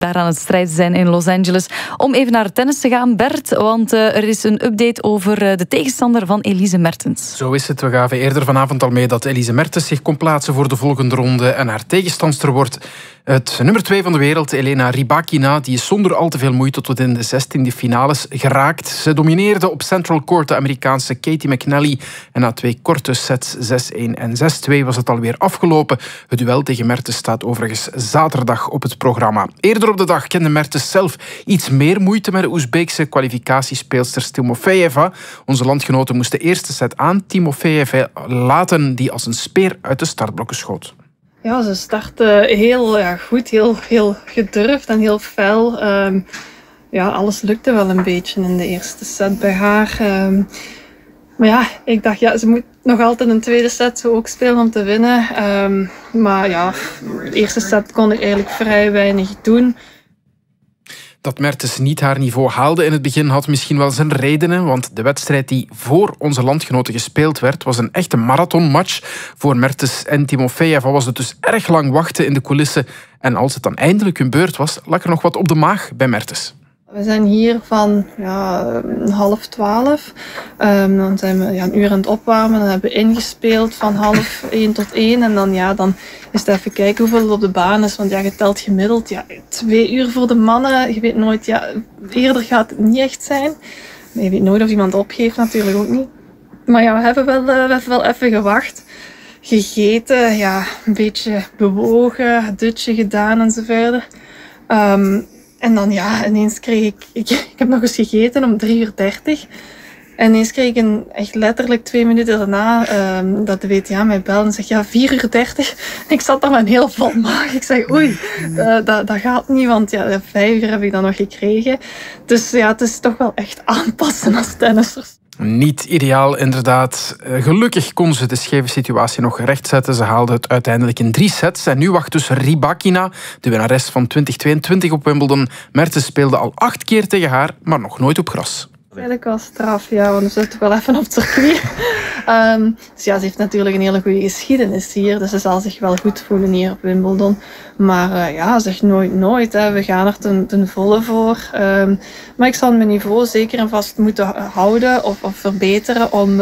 daar aan het strijden zijn in Los Angeles. Om even naar tennis te gaan, Bert, want er is een update over de tegenstander van Elise Mertens. Zo is het. We gaven eerder vanavond al mee dat Elise Mertens zich kon plaatsen voor de volgende ronde en haar tegenstandster wordt het nummer 2 van de wereld, Elena Rybakina. Die is zonder al te veel moeite tot in de 16e finales geraakt. Ze domineerde op Central Court de Amerikaanse Katie McNally en na 2 korte sets, 6-1 en 6-2, was het alweer afgelopen. Het duel tegen Mertens staat overigens zaterdag op het programma. Eerder op de dag kende Mertens zelf iets meer moeite met de Oezbeekse kwalificatiespeelster Timofeeva. Onze landgenoten moesten de eerste set aan Timofeeva laten, die als een speer uit de startblokken schoot. Ja, ze startte heel goed, heel gedurfd en heel fel. Alles lukte wel een beetje in de eerste set bij haar. Maar ja, ik dacht, ze moet nog altijd een tweede set zo ook spelen om te winnen. Maar ja, de eerste set kon ik eigenlijk vrij weinig doen. Dat Mertens niet haar niveau haalde in het begin had misschien wel zijn redenen, want de wedstrijd die voor onze landgenoten gespeeld werd, was een echte marathonmatch. Voor Mertens en Timofeeva was het dus erg lang wachten in de coulissen. En als het dan eindelijk hun beurt was, lag er nog wat op de maag bij Mertens. We zijn hier van 11:30. Dan zijn we een uur aan het opwarmen. Dan hebben we ingespeeld van 12:30 tot 1. En dan is het even kijken hoeveel het op de baan is. Want je telt gemiddeld 2 uur voor de mannen. Je weet nooit, eerder gaat het niet echt zijn. Maar je weet nooit of iemand opgeeft, natuurlijk ook niet. Maar we hebben wel even gewacht. Gegeten, een beetje bewogen, het dutje gedaan en zo verder. En dan ineens kreeg ik heb nog eens gegeten om 3:30. En ineens kreeg ik echt letterlijk 2 minuten daarna dat de WTA mij belde en zegt 4:30. En ik zat daar met een heel vol maag. Ik zeg oei, dat gaat niet, want 5 uur heb ik dan nog gekregen. Dus het is toch wel echt aanpassen als tennissers. Niet ideaal, inderdaad. Gelukkig kon ze de scheve situatie nog rechtzetten. Ze haalde het uiteindelijk in 3 sets. En nu wacht dus Rybakina, de winnares van 2022 op Wimbledon. Mertens speelde al 8 keer tegen haar, maar nog nooit op gras. Eigenlijk wel straf, want we zitten wel even op het circuit. Dus ze heeft natuurlijk een hele goede geschiedenis hier. Dus ze zal zich wel goed voelen hier op Wimbledon. Maar zeg nooit. Hè. We gaan er ten volle voor. Maar ik zal mijn niveau zeker en vast moeten houden of verbeteren om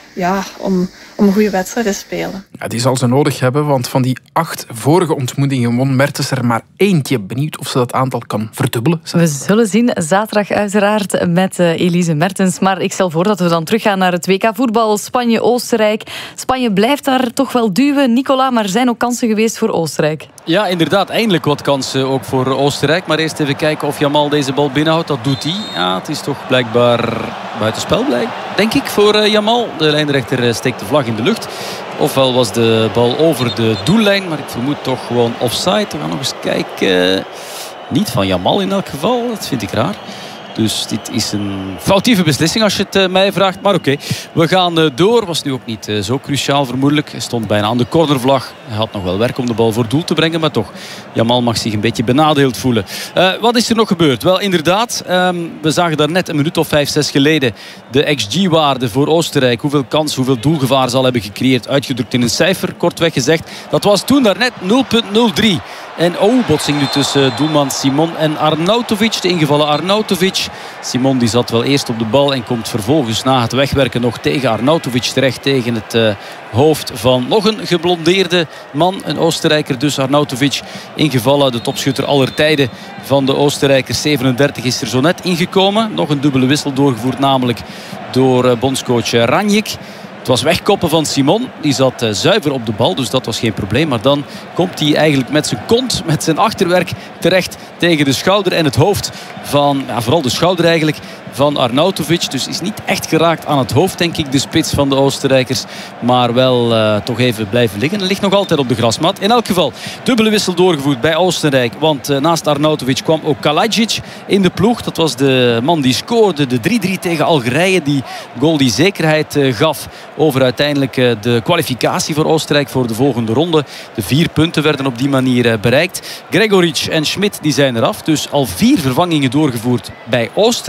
een goede wedstrijd te spelen. Ja, die zal ze nodig hebben, want van die 8 vorige ontmoetingen won Mertens er maar eentje. Benieuwd of ze dat aantal kan verdubbelen. We zullen zien, zaterdag uiteraard met Elise Mertens. Maar ik stel voor dat we dan teruggaan naar het WK voetbal. Spanje-Oostenrijk. Spanje blijft daar toch wel duwen, Nicola, maar er zijn ook kansen geweest voor Oostenrijk. Ja, inderdaad, eindelijk wat kansen ook voor Oostenrijk. Maar eerst even kijken of Jamal deze bal binnenhoudt. Dat doet hij. Ja, het is toch blijkbaar buitenspel, denk ik, voor Jamal. De lijnrechter steekt de vlag in de lucht. Ofwel was de bal over de doellijn, maar ik vermoed toch gewoon offside. We gaan nog eens kijken. Niet van Jamal in elk geval, dat vind ik raar. Dus dit is een foutieve beslissing als je het mij vraagt. Maar oké, we gaan door. Was nu ook niet zo cruciaal vermoedelijk. Hij stond bijna aan de cornervlag. Hij had nog wel werk om de bal voor doel te brengen. Maar toch, Jamal mag zich een beetje benadeeld voelen. Wat is er nog gebeurd? Wel, inderdaad, we zagen daar net een minuut of 5, 6 geleden de XG-waarde voor Oostenrijk. Hoeveel kans, hoeveel doelgevaar ze al hebben gecreëerd. Uitgedrukt in een cijfer, kortweg gezegd. Dat was toen daarnet 0,03. En botsing nu tussen doelman Simon en Arnautovic. De ingevallen Arnautovic. Simon die zat wel eerst op de bal en komt vervolgens na het wegwerken nog tegen Arnautovic terecht. Tegen het hoofd van nog een geblondeerde man. Een Oostenrijker dus, Arnautovic. Ingevallen, de topschutter aller tijden van de Oostenrijkers. 37 is er zo net ingekomen. Nog een dubbele wissel doorgevoerd, namelijk door bondscoach Ranjik. Het was wegkoppen van Simon. Die zat zuiver op de bal, dus dat was geen probleem. Maar dan komt hij eigenlijk met zijn kont, met zijn achterwerk terecht tegen de schouder en het hoofd van, vooral de schouder eigenlijk, van Arnautovic. Dus is niet echt geraakt aan het hoofd, denk ik, de spits van de Oostenrijkers. Maar wel toch even blijven liggen. En ligt nog altijd op de grasmat. In elk geval, dubbele wissel doorgevoerd bij Oostenrijk. Want naast Arnautovic kwam ook Kalajic in de ploeg. Dat was de man die scoorde de 3-3 tegen Algerije. Die goal die zekerheid gaf over uiteindelijk de kwalificatie voor Oostenrijk voor de volgende ronde. De 4 punten werden op die manier bereikt. Gregoric en Schmidt die zijn eraf. Dus al 4 vervangingen doorgevoerd bij Oostenrijk.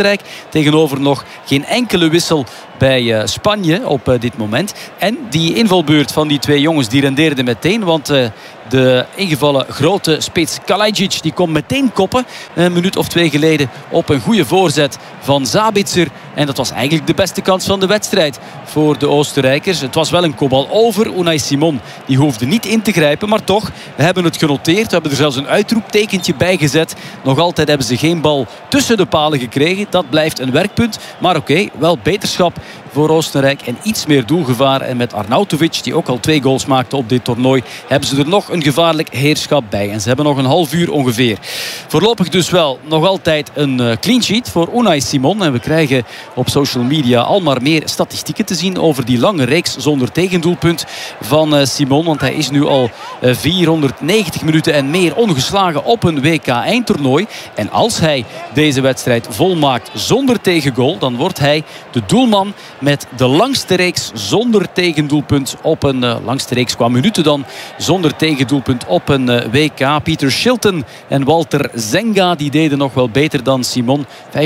Tegenover nog geen enkele wissel bij Spanje op dit moment. En die invalbeurt van die twee jongens die rendeerde meteen. Want de ingevallen grote spits Kalajdzic die komt meteen koppen. Een minuut of 2 geleden op een goede voorzet van Sabitzer. En dat was eigenlijk de beste kans van de wedstrijd voor de Oostenrijkers. Het was wel een kopbal over. Unai Simon die hoefde niet in te grijpen. Maar toch, we hebben het genoteerd. We hebben er zelfs een uitroeptekentje bij gezet. Nog altijd hebben ze geen bal tussen de palen gekregen. Dat blijft een werkpunt. Maar oké, wel beterschap voor Oostenrijk en iets meer doelgevaar. En met Arnautovic, die ook al 2 goals maakte op dit toernooi, hebben ze er nog een gevaarlijk heerschap bij. En ze hebben nog een half uur ongeveer. Voorlopig dus wel nog altijd een clean sheet voor Unai Simon. En we krijgen op social media al maar meer statistieken te zien over die lange reeks zonder tegendoelpunt van Simon. Want hij is nu al 490 minuten en meer ongeslagen op een WK-eindtoernooi. En als hij deze wedstrijd volmaakt zonder tegengoal, dan wordt hij de doelman met de langste reeks zonder tegendoelpunt op een langste reeks qua minuten dan zonder tegendoelpunt op een WK. Peter Shilton en Walter Zenga die deden nog wel beter dan Simon.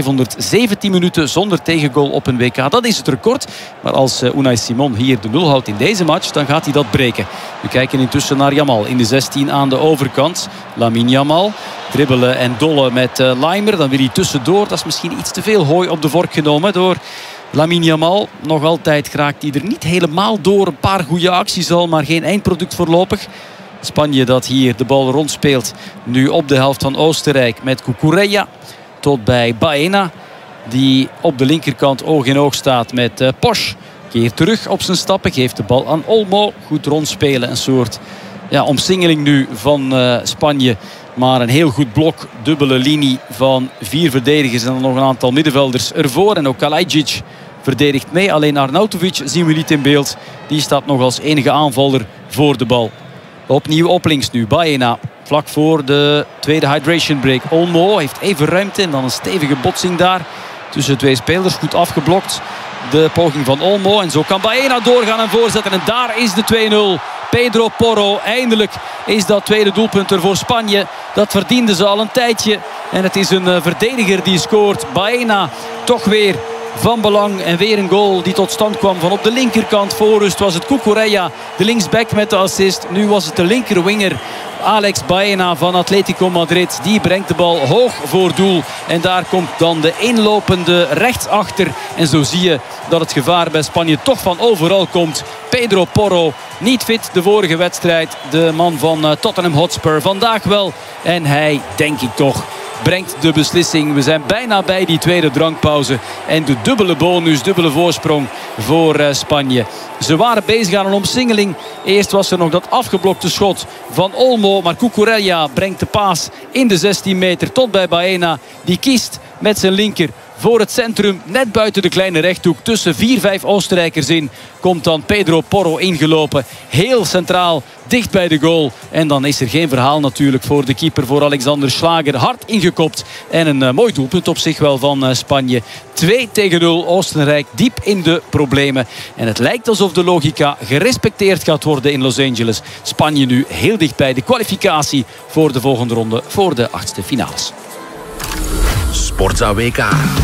517 minuten zonder tegengoal op een WK. Dat is het record. Maar als Unai Simon hier de 0 houdt in deze match, dan gaat hij dat breken. We kijken intussen naar Yamal in de 16 aan de overkant. Lamine Yamal. Dribbelen en dollen met Laimer. Dan wil hij tussendoor. Dat is misschien iets te veel hooi op de vork genomen door Lamine Yamal. Nog altijd raakt hij er niet helemaal door. Een paar goede acties al, maar geen eindproduct voorlopig. Spanje dat hier de bal rondspeelt. Nu op de helft van Oostenrijk met Cucurella. Tot bij Baena. Die op de linkerkant oog in oog staat met Posch. Keert terug op zijn stappen. Geeft de bal aan Olmo. Goed rondspelen. Een soort omsingeling nu van Spanje. Maar een heel goed blok. Dubbele linie van 4 verdedigers. En dan nog een aantal middenvelders ervoor. En ook Kalajdzic verdedigt mee. Alleen Arnautovic zien we niet in beeld. Die staat nog als enige aanvaller voor de bal. Opnieuw op links nu. Baena. Vlak voor de tweede hydration break. Olmo heeft even ruimte. En dan een stevige botsing daar. Tussen 2 spelers. Goed afgeblokt. De poging van Olmo. En zo kan Baena doorgaan en voorzetten. En daar is de 2-0. Pedro Porro. Eindelijk is dat tweede doelpunt er voor Spanje. Dat verdienden ze al een tijdje. En het is een verdediger die scoort. Baena toch weer van belang. En weer een goal die tot stand kwam van op de linkerkant. Voor rust was het Cucurella, de linksback met de assist. Nu was het de linkerwinger Alex Baena van Atletico Madrid. Die brengt de bal hoog voor doel. En daar komt dan de inlopende rechtsachter. En zo zie je dat het gevaar bij Spanje toch van overal komt. Pedro Porro, niet fit de vorige wedstrijd. De man van Tottenham Hotspur. Vandaag wel. En hij, denk ik toch, brengt de beslissing. We zijn bijna bij die tweede drankpauze. En de dubbele bonus, dubbele voorsprong voor Spanje. Ze waren bezig aan een omsingeling. Eerst was er nog dat afgeblokte schot van Olmo. Maar Cucurella brengt de paas in de 16 meter tot bij Baena. Die kiest met zijn linker voor het centrum. Net buiten de kleine rechthoek. Tussen 4-5 Oostenrijkers in. Komt dan Pedro Porro ingelopen. Heel centraal. Dicht bij de goal. En dan is er geen verhaal natuurlijk voor de keeper. Voor Alexander Schlager. Hard ingekopt. En een mooi doelpunt op zich wel van Spanje. 2-0. Oostenrijk diep in de problemen. En het lijkt alsof de logica gerespecteerd gaat worden in Los Angeles. Spanje nu heel dicht bij de kwalificatie voor de volgende ronde. Voor de 8e finales. Sportza WK.